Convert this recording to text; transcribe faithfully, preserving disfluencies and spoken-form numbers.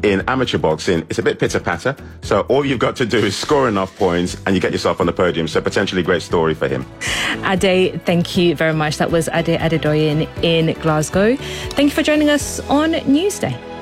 in amateur boxing, it's a bit pitter-patter. So all you've got to do is score enough points and you get yourself on the podium. So potentially a great story for him. Ade, thank you very much. That was Ade Adedoyin in Glasgow. Thank you for joining us on Newsday.